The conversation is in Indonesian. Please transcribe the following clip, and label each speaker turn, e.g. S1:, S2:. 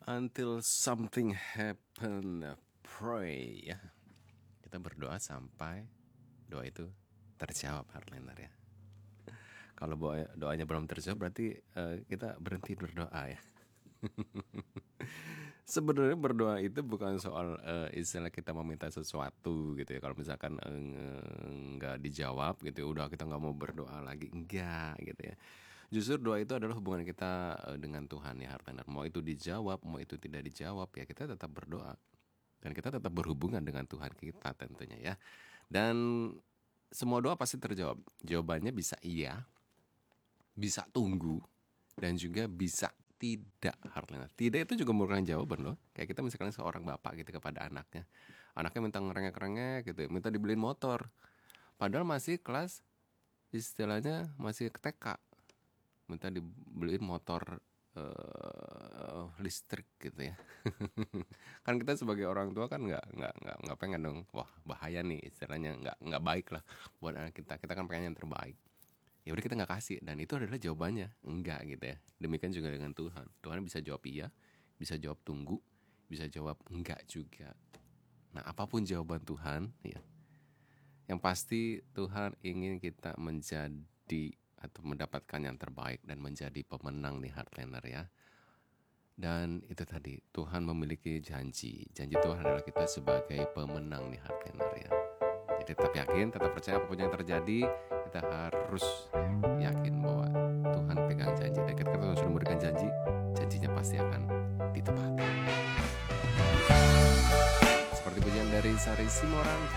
S1: Until something happen, pray ya. Kita berdoa sampai doa itu terjawab, Harliner ya. Kalau doanya belum terjawab berarti kita berhenti berdoa ya. Sebenarnya berdoa itu bukan soal istilah kita meminta sesuatu gitu ya. Kalau misalkan nggak dijawab gitu, udah kita nggak mau berdoa lagi, enggak gitu ya. Justru doa itu adalah hubungan kita dengan Tuhan ya, Hartaner. Mau itu dijawab, mau itu tidak dijawab ya, kita tetap berdoa. Dan kita tetap berhubungan dengan Tuhan kita tentunya ya. Dan semua doa pasti terjawab. Jawabannya bisa iya, bisa tunggu, dan juga bisa tidak, Hartaner. Tidak itu juga merupakan jawaban loh. Kayak kita misalkan seorang bapak gitu kepada anaknya. Anaknya minta ngerengek-rengek gitu, minta dibeliin motor. Padahal masih kelas, istilahnya masih TK. Minta dibeliin motor listrik gitu ya. Kan kita sebagai orang tua kan nggak pengen dong, wah bahaya nih istilahnya, nggak baik lah buat anak kita. Kita kan pengen yang terbaik. Ya udah kita nggak kasih, dan itu adalah jawabannya enggak gitu ya. Demikian juga dengan Tuhan. Tuhan bisa jawab iya, bisa jawab tunggu, bisa jawab enggak juga. Nah apapun jawaban Tuhan ya, yang pasti Tuhan ingin kita menjadi atau mendapatkan yang terbaik dan menjadi pemenang nih, Heartlander ya. Dan itu tadi, Tuhan memiliki janji. Janji Tuhan adalah kita sebagai pemenang nih, Heartlander ya. Jadi tetap yakin, tetap percaya apapun yang terjadi, kita harus yakin bahwa Tuhan pegang janji. Dan ketika Tuhan sudah memberikan janji, janjinya pasti akan ditepati. Seperti pujian dari Sari Simoran.